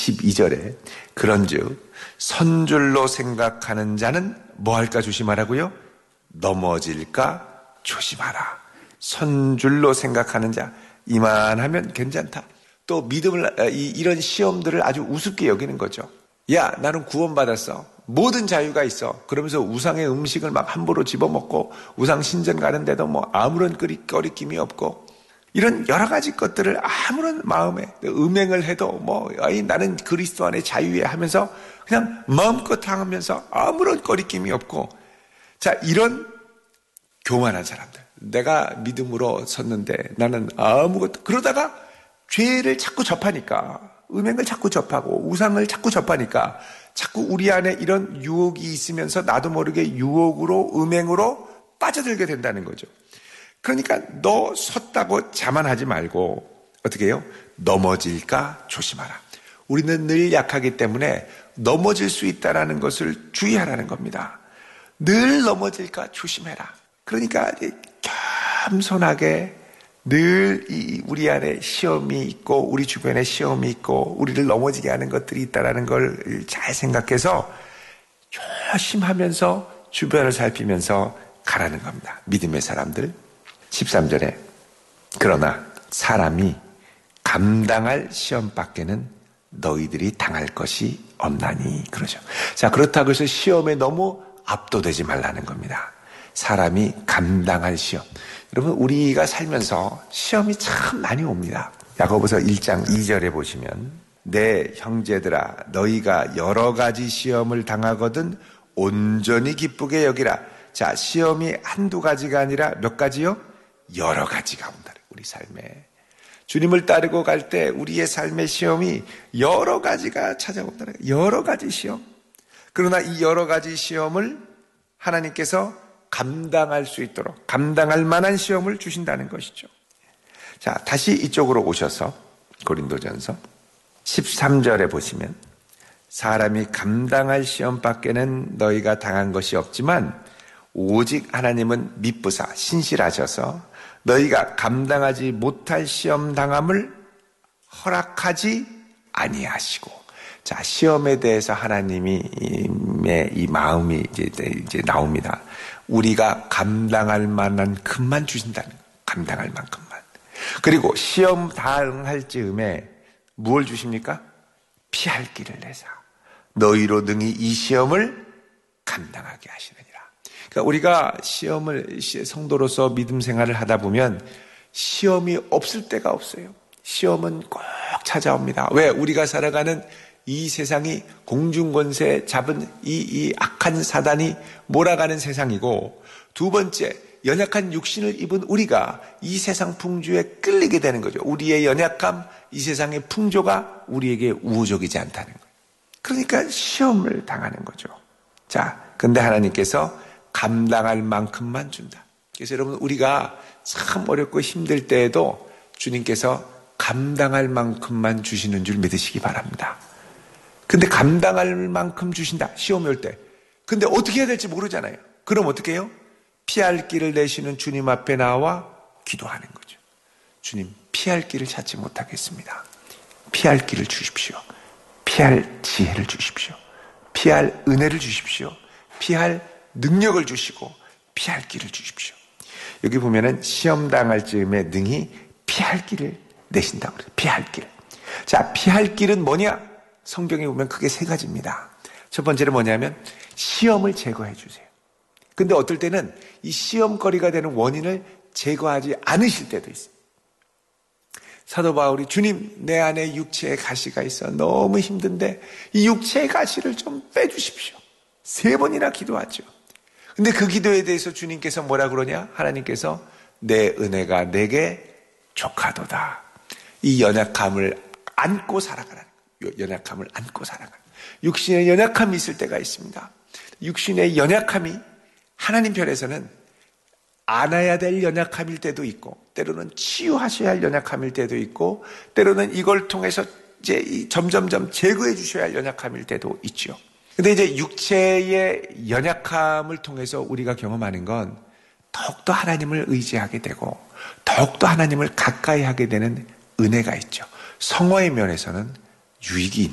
12절에 그런즉 선줄로 생각하는 자는 뭐 할까 조심하라고요? 넘어질까 조심하라. 선줄로 생각하는 자, 이만하면 괜찮다. 또 믿음을, 이런 시험들을 아주 우습게 여기는 거죠. 야, 나는 구원받았어. 모든 자유가 있어. 그러면서 우상의 음식을 막 함부로 집어먹고 우상 신전 가는데도 뭐 아무런 꺼리낌이 없고 이런 여러 가지 것들을 아무런 마음에 음행을 해도 뭐 나는 그리스도 안에 자유해 하면서 그냥 마음껏 하면서 아무런 꺼리낌이 없고, 자, 이런 교만한 사람들, 내가 믿음으로 섰는데 나는 아무것도, 그러다가 죄를 자꾸 접하니까, 음행을 자꾸 접하고 우상을 자꾸 접하니까 자꾸 우리 안에 이런 유혹이 있으면서 나도 모르게 유혹으로, 음행으로 빠져들게 된다는 거죠. 그러니까 너 섰다고 자만하지 말고 어떻게 해요? 넘어질까 조심하라. 우리는 늘 약하기 때문에 넘어질 수 있다는 것을 주의하라는 겁니다. 늘 넘어질까 조심해라. 그러니까 겸손하게 늘 우리 안에 시험이 있고 우리 주변에 시험이 있고 우리를 넘어지게 하는 것들이 있다는 걸 잘 생각해서 조심하면서 주변을 살피면서 가라는 겁니다. 믿음의 사람들. 13절에 그러나 사람이 감당할 시험 밖에는 너희들이 당할 것이 없나니 그러죠. 자, 그렇다고 해서 시험에 너무 압도되지 말라는 겁니다. 사람이 감당할 시험. 여러분, 우리가 살면서 시험이 참 많이 옵니다. 야고보서 1장 2절에 보시면 내 형제들아 너희가 여러 가지 시험을 당하거든 온전히 기쁘게 여기라. 자, 시험이 한두 가지가 아니라 몇 가지요? 여러 가지가 온다. 우리 삶에. 주님을 따르고 갈 때 우리의 삶의 시험이 여러 가지가 찾아온다. 여러 가지 시험. 그러나 이 여러 가지 시험을 하나님께서 감당할 수 있도록 감당할 만한 시험을 주신다는 것이죠. 자, 다시 이쪽으로 오셔서 고린도전서 13절에 보시면 사람이 감당할 시험 밖에는 너희가 당한 것이 없지만 오직 하나님은 미쁘사 신실하셔서 너희가 감당하지 못할 시험 당함을 허락하지 아니하시고. 자, 시험에 대해서 하나님의 이 마음이 이제 나옵니다. 우리가 감당할 만한 것만 주신다는 거예요. 감당할 만큼만. 그리고 시험 당할 즈음에 무엇을 주십니까? 피할 길을 내사 너희로 능히 이 시험을 감당하게 하시느니라. 그러니까 우리가 시험을 성도로서 믿음 생활을 하다 보면 시험이 없을 때가 없어요. 시험은 꼭 찾아옵니다. 왜? 우리가 살아가는 이 세상이 공중권세 잡은 이 악한 사단이 몰아가는 세상이고, 두 번째, 연약한 육신을 입은 우리가 이 세상 풍조에 끌리게 되는 거죠. 우리의 연약함, 이 세상의 풍조가 우리에게 우호적이지 않다는 거예요. 그러니까 시험을 당하는 거죠. 자, 근데 하나님께서 감당할 만큼만 준다. 그래서 여러분, 우리가 참 어렵고 힘들 때에도 주님께서 감당할 만큼만 주시는 줄 믿으시기 바랍니다. 근데 감당할 만큼 주신다. 시험이 올 때. 근데 어떻게 해야 될지 모르잖아요. 그럼 어떻게 해요? 피할 길을 내시는 주님 앞에 나와 기도하는 거죠. 주님, 피할 길을 찾지 못하겠습니다. 피할 길을 주십시오. 피할 지혜를 주십시오. 피할 은혜를 주십시오. 피할 능력을 주시고 피할 길을 주십시오. 여기 보면은 시험 당할 즈음에 능히 피할 길을 내신다고 그래요. 피할 길. 자, 피할 길은 뭐냐? 성경에 보면 크게 세 가지입니다. 첫 번째는 뭐냐면 시험을 제거해 주세요. 근데 어떨 때는 이 시험거리가 되는 원인을 제거하지 않으실 때도 있어요. 사도 바울이 주님, 내 안에 육체의 가시가 있어 너무 힘든데 이 육체의 가시를 좀 빼주십시오. 3번이나 기도하죠. 근데 그 기도에 대해서 주님께서 뭐라 그러냐? 하나님께서 내 은혜가 내게 족하도다. 이 연약함을 안고 살아가라. 연약함을 안고 살아가라. 육신의 연약함이 있을 때가 있습니다. 육신의 연약함이 하나님 편에서는 안아야 될 연약함일 때도 있고, 때로는 치유하셔야 할 연약함일 때도 있고, 때로는 이걸 통해서 이제 점점점 제거해 주셔야 할 연약함일 때도 있죠. 근데 이제 육체의 연약함을 통해서 우리가 경험하는 건 더욱더 하나님을 의지하게 되고, 더욱더 하나님을 가까이 하게 되는 은혜가 있죠. 성화의 면에서는 유익이